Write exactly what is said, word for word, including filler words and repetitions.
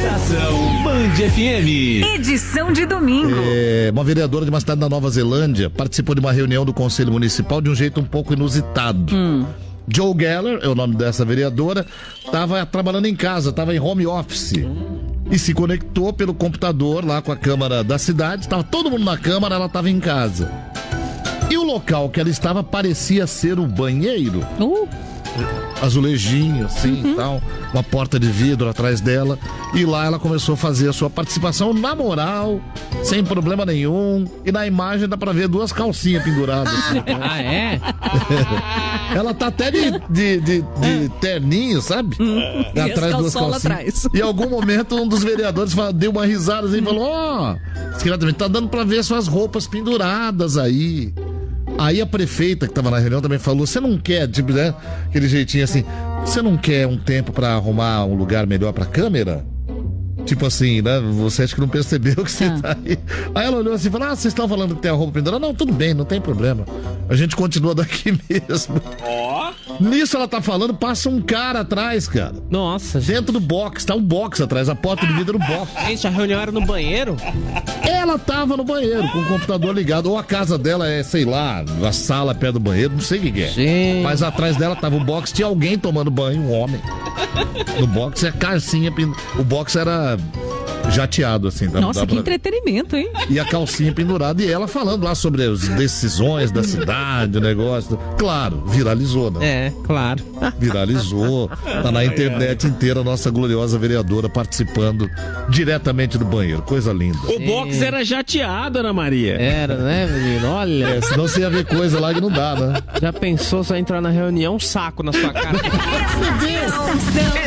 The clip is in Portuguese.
Estação Band F M. Edição de domingo. É, uma vereadora de uma cidade da Nova Zelândia participou de uma reunião do Conselho Municipal de um jeito um pouco inusitado. Hum. Joe Geller, é o nome dessa vereadora, estava trabalhando em casa, estava em home office. E se conectou pelo computador lá com a Câmara da cidade. Estava todo mundo na Câmara, ela estava em casa. E o local que ela estava parecia ser o banheiro. Uh. Azulejinho, assim, Uhum. tal, uma porta de vidro atrás dela, e lá ela começou a fazer a sua participação na moral, sem problema nenhum, e na imagem dá pra ver duas calcinhas penduradas. Assim. Ah, é? Ela tá até de, de, de, de terninho, sabe? E as Atrás duas calçolas calcinhas. atrás. E em algum momento um dos vereadores fala- deu uma risada assim, e falou: ó, oh, tá dando pra ver suas roupas penduradas aí. Aí a prefeita que tava na reunião também falou: você não quer, tipo, né? Aquele jeitinho assim, você não quer um tempo pra arrumar um lugar melhor pra câmera? Tipo assim, né? Você acha que não percebeu que você Ah. tá aí. Aí ela olhou assim e falou: ah, vocês estão falando que tem a roupa pendurada? Não, tudo bem, não tem problema. A gente continua daqui mesmo. Ó. Nisso ela tá falando, passa um cara atrás, cara. Nossa, gente. Dentro do box, tá um box atrás, a porta de vidro no box. Gente, a reunião era no banheiro? Ela tava no banheiro com o computador ligado. Ou a casa dela é, sei lá, a sala perto do banheiro, não sei o que, que é. Gente. Mas atrás dela tava o box, tinha alguém tomando banho, um homem. No box é calcinha, pend- o box era jateado, assim. dá- Nossa, dá que pra- entretenimento, hein? E a calcinha pendurada, e ela falando lá sobre as decisões da cidade, o negócio. Claro, viralizou, né? É, claro. Viralizou. Tá na internet inteira a nossa gloriosa vereadora participando diretamente do banheiro. Coisa linda. O box era jateado, Ana Maria. Era, né, menino? Olha, É, senão você ia ver coisa lá que não dá, né? já pensou só entrar na reunião, um saco na sua cara? Estação